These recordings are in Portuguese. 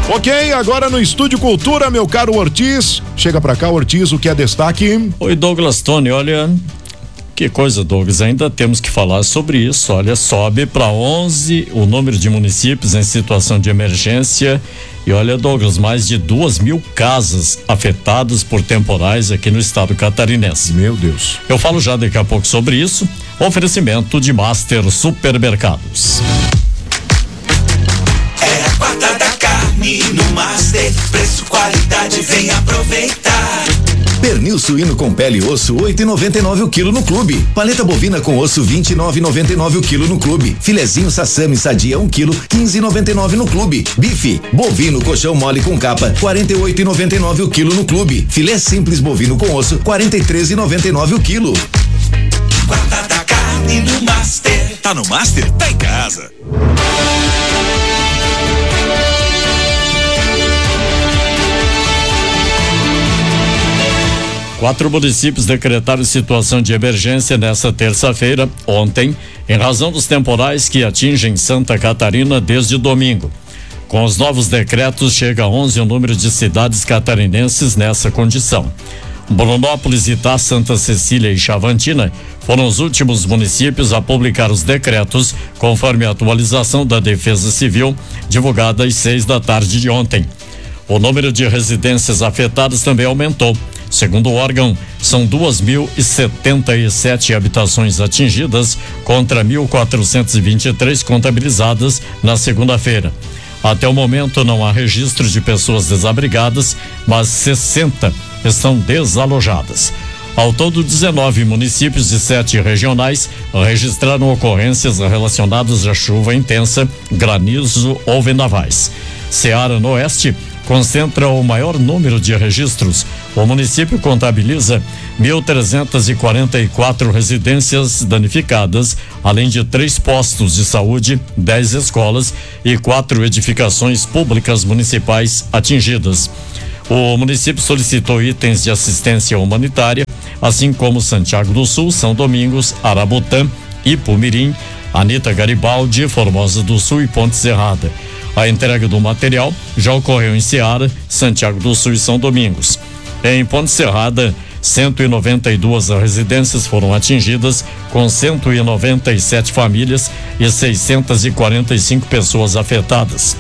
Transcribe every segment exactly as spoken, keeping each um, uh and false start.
Ok, agora no Estúdio Cultura, meu caro Ortiz. Chega pra cá, Ortiz, o que é destaque? Oi, Douglas Tony, olha, que coisa, Douglas, ainda temos que falar sobre isso. Olha, sobe para onze o número de municípios em situação de emergência. E olha, Douglas, mais de duas mil casas afetadas por temporais aqui no estado catarinense. Meu Deus. Eu falo já daqui a pouco sobre isso. Oferecimento de Master Supermercados. É a quarta da carne no Master. Preço, qualidade, vem aproveitar. Pernil suíno com pele e osso, oito e noventa e nove o quilo no clube. Paleta bovina com osso, vinte e nove e noventa e nove o quilo no clube. Filezinho sassami sadia um quilo, quinze e noventa e nove no clube. Bife bovino colchão mole com capa, quarenta e oito e noventa e nove o quilo no clube. Filé simples bovino com osso, quarenta e três e noventa e nove o quilo. Quarta da carne no Master. Tá no Master? Tá em casa. Quatro municípios decretaram situação de emergência nesta terça-feira, ontem, em razão dos temporais que atingem Santa Catarina desde domingo. Com os novos decretos, chega a onze o número de cidades catarinenses nessa condição. Brunópolis, Itá, Santa Cecília e Chavantina foram os últimos municípios a publicar os decretos, conforme a atualização da Defesa Civil, divulgada às seis da tarde de ontem. O número de residências afetadas também aumentou. Segundo o órgão, são duas mil e setenta e sete habitações atingidas contra mil quatrocentos e vinte e três contabilizadas na segunda-feira. Até o momento não há registro de pessoas desabrigadas, mas sessenta estão desalojadas. Ao todo, dezenove municípios e sete regionais registraram ocorrências relacionadas à chuva intensa, granizo ou vendavais. Ceará no Oeste concentra o maior número de registros. O município contabiliza mil trezentas e quarenta e quatro residências danificadas, além de três postos de saúde, dez escolas e quatro edificações públicas municipais atingidas. O município solicitou itens de assistência humanitária, assim como Santiago do Sul, São Domingos, Arabutã, Ipumirim, Anita Garibaldi, Formosa do Sul e Ponte Serrada. A entrega do material já ocorreu em Ceará, Santiago do Sul e São Domingos. Em Ponte Serrada, cento e noventa e duas residências foram atingidas, com cento e noventa e sete famílias e seiscentas e quarenta e cinco pessoas afetadas.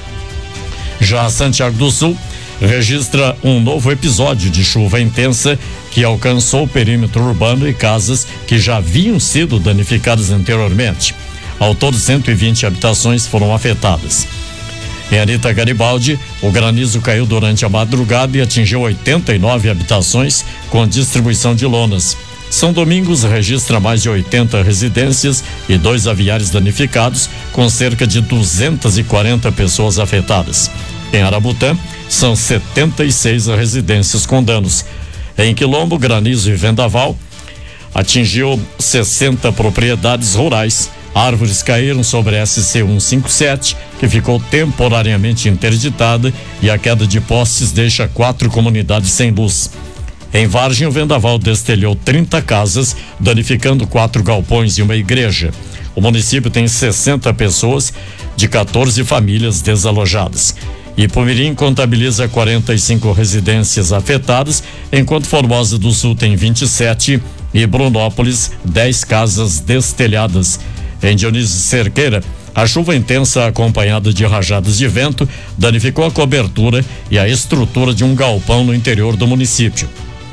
Já Santiago do Sul registra um novo episódio de chuva intensa que alcançou o perímetro urbano e casas que já haviam sido danificadas anteriormente. Ao todo, cento e vinte habitações foram afetadas. Em Anita Garibaldi, o granizo caiu durante a madrugada e atingiu oitenta e nove habitações com distribuição de lonas. São Domingos registra mais de oitenta residências e dois aviários danificados, com cerca de duzentas e quarenta pessoas afetadas. Em Arabutã, são setenta e seis residências com danos. Em Quilombo, granizo e vendaval atingiu sessenta propriedades rurais. Árvores caíram sobre a S C cento e cinquenta e sete, que ficou temporariamente interditada, e a queda de postes deixa quatro comunidades sem luz. Em Vargem, o vendaval destelhou trinta casas, danificando quatro galpões e uma igreja. O município tem sessenta pessoas de quatorze famílias desalojadas. Ipumirim contabiliza quarenta e cinco residências afetadas, enquanto Formosa do Sul tem vinte e sete e Brunópolis dez casas destelhadas. Em Dionísio Cerqueira, a chuva intensa acompanhada de rajadas de vento danificou a cobertura e a estrutura de um galpão no interior do município.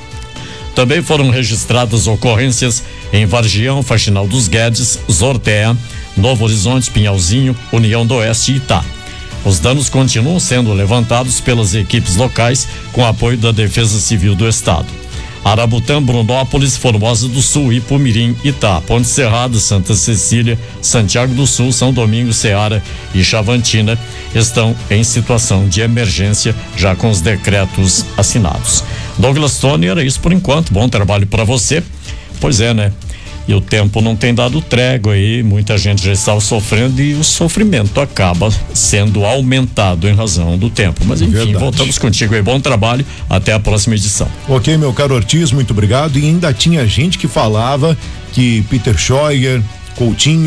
Também foram registradas ocorrências em Vargião, Faxinal dos Guedes, Zortea, Novo Horizonte, Pinhalzinho, União do Oeste e Itá. Os danos continuam sendo levantados pelas equipes locais com apoio da Defesa Civil do Estado. Arabutã, Brunópolis, Formosa do Sul, Ipumirim, Itá, Ponte Serrada, Santa Cecília, Santiago do Sul, São Domingos, Ceará e Chavantina estão em situação de emergência, já com os decretos assinados. Douglas Tony, era isso por enquanto. Bom trabalho para você. Pois é, né? E o tempo não tem dado trégua aí, muita gente já estava sofrendo e o sofrimento acaba sendo aumentado em razão do tempo. Mas enfim, verdade. Voltamos contigo aí, bom trabalho, até a próxima edição. Ok, meu caro Ortiz, muito obrigado. E ainda tinha gente que falava que Peter Scheuer, Coutinho,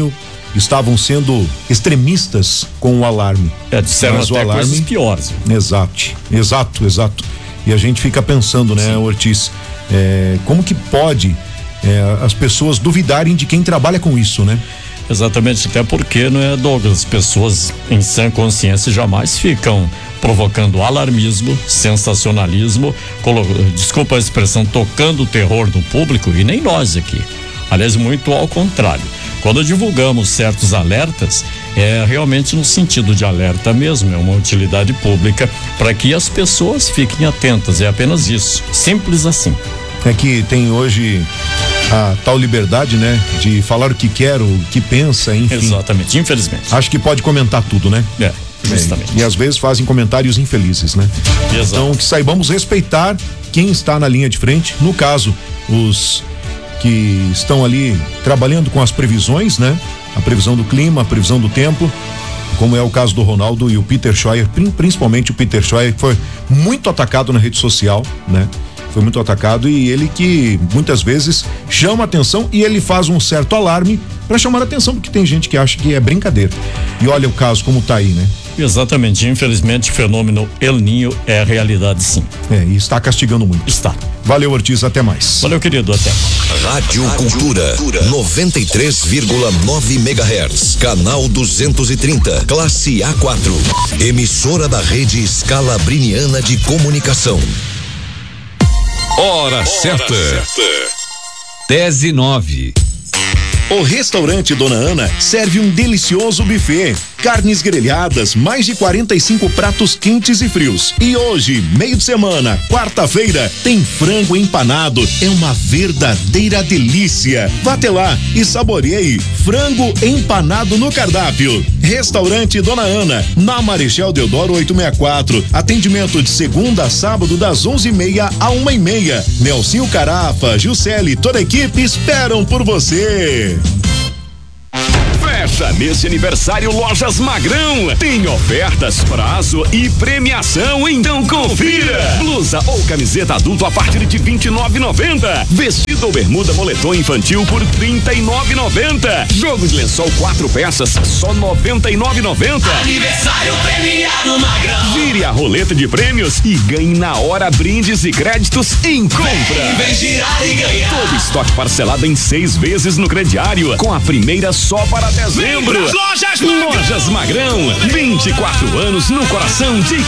estavam sendo extremistas com o alarme. É, disseram Mas o até alarme, coisas piores. Exato, exato, exato. E a gente fica pensando, né, Sim. Ortiz, é, como que pode é, as pessoas duvidarem de quem trabalha com isso, né? Exatamente, até porque, não é, Douglas, as pessoas em sã consciência jamais ficam provocando alarmismo, sensacionalismo, colo... desculpa a expressão, tocando o terror no público, e nem nós aqui. Aliás, muito ao contrário. Quando divulgamos certos alertas, é realmente no sentido de alerta mesmo, é uma utilidade pública para que as pessoas fiquem atentas, é apenas isso, simples assim. É que tem hoje a tal liberdade, né, de falar o que quer, o que pensa, enfim. Exatamente, infelizmente. Acho que pode comentar tudo, né? É, justamente. É, e às vezes fazem comentários infelizes, né? Exato. Então, que saibamos respeitar quem está na linha de frente, no caso, os que estão ali trabalhando com as previsões, né? A previsão do clima, a previsão do tempo, como é o caso do Ronaldo e o Peter Scheuer, principalmente o Peter Scheuer, que foi muito atacado na rede social, né? Foi muito atacado e ele que muitas vezes chama atenção e ele faz um certo alarme para chamar a atenção, porque tem gente que acha que é brincadeira. E olha o caso como tá aí, né? Exatamente, infelizmente o fenômeno El Niño é a realidade, sim. É, e está castigando muito. Está. Valeu, Ortiz, até mais. Valeu, querido, até. Rádio Cultura, noventa e três vírgula nove megahertz, canal duzentos e trinta, classe A quatro, emissora da rede Scalabriniana de Comunicação. Hora certa. dez e nove. O restaurante Dona Ana serve um delicioso buffet. Carnes grelhadas, mais de quarenta e cinco pratos quentes e frios. E hoje, meio de semana, quarta-feira, tem frango empanado. É uma verdadeira delícia. Vá até lá e saboreie frango empanado no cardápio. Restaurante Dona Ana, na Marechal Deodoro oitocentos e sessenta e quatro. Atendimento de segunda a sábado das onze e meia a uma e meia. Nelsinho Carafa, Juscelio e toda a equipe esperam por você. Fecha nesse aniversário Lojas Magrão. Tem ofertas, prazo e premiação, então confira. Blusa ou camiseta adulto a partir de vinte e nove reais e noventa centavos. Vestido ou bermuda moletom infantil por trinta e nove reais e noventa centavos. Jogo de lençol quatro peças, só noventa e nove reais e noventa centavos. Aniversário premiado Magrão. Vire a roleta de prêmios e ganhe na hora brindes e créditos em compra. Vem, vem girar e ganhar. Todo estoque parcelado em seis vezes no crediário, com a primeira só para dezembro. Lojas Magrão. Lojas Magrão, vinte e quatro anos no coração de